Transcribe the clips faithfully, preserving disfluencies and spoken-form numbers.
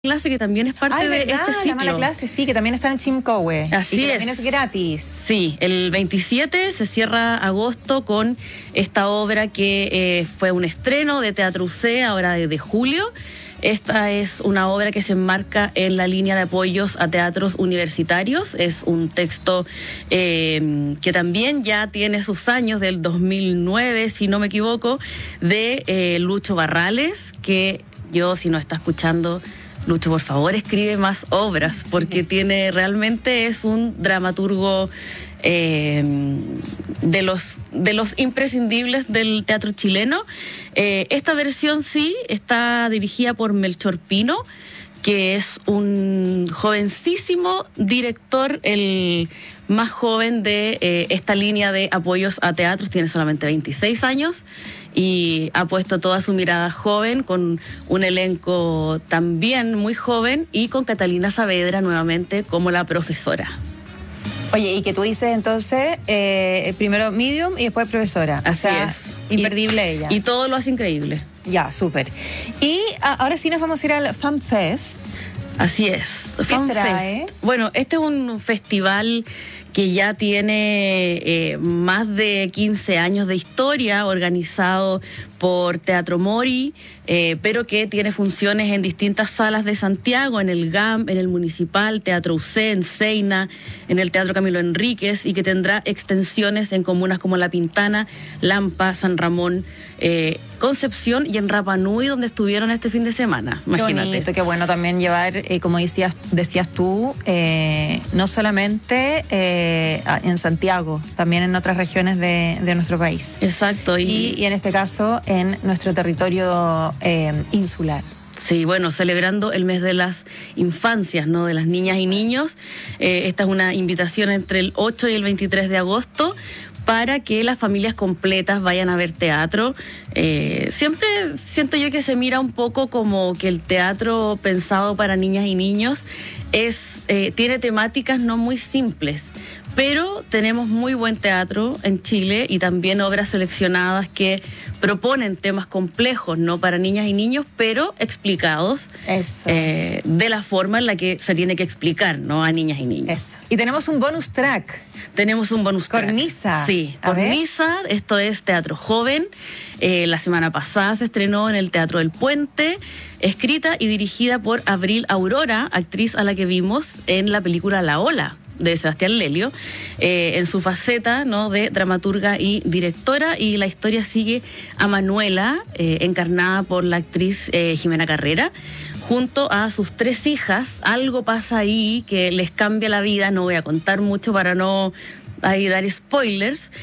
Clase, que también es parte Ay, de ¿verdad? este ciclo. La Mala Clase, sí, que también está en el Chimcowe. Así y que es. también es gratis. Sí, el veintisiete se cierra agosto con esta obra que eh, fue un estreno de Teatro U C ahora de, de julio. Esta es una obra que se enmarca en la línea de apoyos a teatros universitarios. Es un texto eh, que también ya tiene sus años, del dos mil nueve, si no me equivoco, de eh, Lucho Barrales, que yo, si no está escuchando, Lucho, por favor, escribe más obras, porque tiene, realmente es un dramaturgo eh, de los de los imprescindibles del teatro chileno. Eh, esta versión sí está dirigida por Melchor Pino, que es un jovencísimo director, el más joven de eh, esta línea de apoyos a teatros. Tiene solamente veintiséis años y ha puesto toda su mirada joven, con un elenco también muy joven y con Catalina Saavedra nuevamente como la profesora. Oye, y que tú dices entonces, eh, primero medium y después profesora. Así o sea, es. Imperdible y, ella. Y todo lo hace increíble. Ya, súper. Y a, ahora sí nos vamos a ir al Fan Fest. Así es. ¿Qué Fan trae? Fest. Bueno, este es un festival que ya tiene eh, más de quince años de historia, organizado por Teatro Mori, eh, pero que tiene funciones en distintas salas de Santiago, en el G A M, en el Municipal, Teatro U C, en Seina, en el Teatro Camilo Enríquez, y que tendrá extensiones en comunas como La Pintana, Lampa, San Ramón, eh, Concepción y en Rapa Nui, donde estuvieron este fin de semana. Imagínate. Qué bonito, qué bueno también llevar, eh, como decías, decías tú, eh, no solamente eh, en Santiago, también en otras regiones de, de nuestro país. Exacto. Y, y, y en este caso, en nuestro territorio eh, insular. Sí, bueno, celebrando el mes de las infancias, ¿no? De las niñas y niños. Eh, esta es una invitación entre el ocho y el veintitrés de agosto para que las familias completas vayan a ver teatro. Eh, siempre siento yo que se mira un poco como que el teatro pensado para niñas y niños es eh, tiene temáticas no muy simples, pero tenemos muy buen teatro en Chile y también obras seleccionadas que proponen temas complejos, ¿no? Para niñas y niños, pero explicados eh, de la forma en la que se tiene que explicar, ¿no? A niñas y niños. Eso. Y tenemos un bonus track. Tenemos un bonus track. Cornisa. Sí, A Cornisa. ver. Esto es teatro joven. Eh, la semana pasada se estrenó en el Teatro del Puente, escrita y dirigida por Abril Aurora, actriz a la que vimos en la película La Ola, de Sebastián Lelio, eh, en su faceta, ¿no? De dramaturga y directora, y la historia sigue a Manuela, eh, encarnada por la actriz eh, Jimena Carrera, junto a sus tres hijas. Algo pasa ahí que les cambia la vida, no voy a contar mucho para no ahí dar spoilers,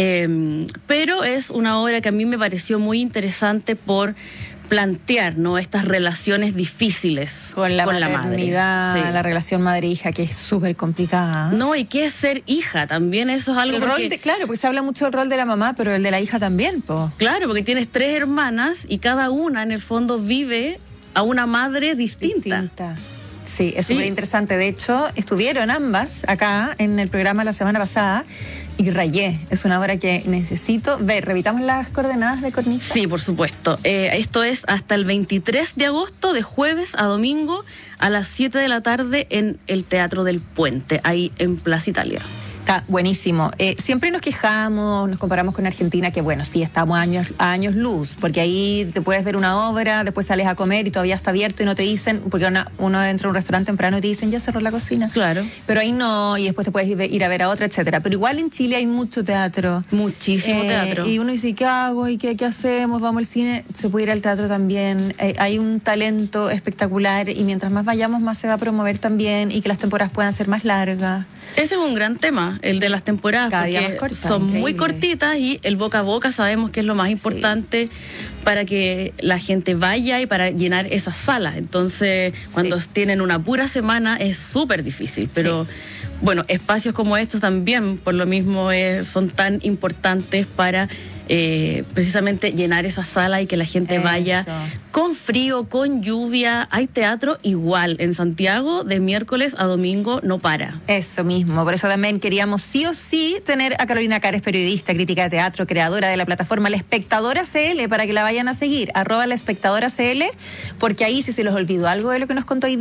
eh, pero es una obra que a mí me pareció muy interesante por plantear, ¿no? Estas relaciones difíciles con la con maternidad, la madre. Sí. la relación madre-hija, que es súper complicada. No, y qué es ser hija también, eso es algo. El porque, rol de, claro, porque se habla mucho del rol de la mamá, pero el de la hija también, po. Claro, porque tienes tres hermanas y cada una en el fondo vive a una madre distinta. distinta. Sí, es Sí. súper interesante. De hecho, estuvieron ambas acá en el programa la semana pasada y rayé. Es una obra que necesito ver. ¿Repitamos las coordenadas de Cornisa? Sí, por supuesto. Eh, esto es hasta el veintitrés de agosto, de jueves a domingo, a las siete de la tarde en el Teatro del Puente, ahí en Plaza Italia. Está buenísimo. Eh, siempre nos quejamos, nos comparamos con Argentina, que bueno, sí, estamos a años, a años luz, porque ahí te puedes ver una obra, después sales a comer y todavía está abierto y no te dicen, porque una, uno entra a un restaurante temprano y te dicen, ya cerró la cocina. Claro. Pero ahí no, y después te puedes ir, ir a ver a otra, etcétera. Pero igual en Chile hay mucho teatro. Muchísimo Eh, teatro. Y uno dice, ¿qué hago? ¿Y qué, qué hacemos? Vamos al cine. Se puede ir al teatro también. Eh, hay un talento espectacular y mientras más vayamos, más se va a promover también y que las temporadas puedan ser más largas. Ese es un gran tema, el de las temporadas, Cada día porque más cortas, son increíble. muy cortitas y el boca a boca sabemos que es lo más importante sí. para que la gente vaya y para llenar esas salas. Entonces, cuando sí. tienen una pura semana es súper difícil, pero... Sí. Bueno, espacios como estos también, por lo mismo, eh, son tan importantes para eh, precisamente llenar esa sala y que la gente Eso. vaya con frío, con lluvia. Hay teatro igual en Santiago, de miércoles a domingo no para. Eso mismo, por eso también queríamos sí o sí tener a Carolina Cares, periodista, crítica de teatro, creadora de la plataforma La Espectadora C L, para que la vayan a seguir, arroba La Espectadora C L, porque ahí si se les olvidó algo de lo que nos contó hoy día,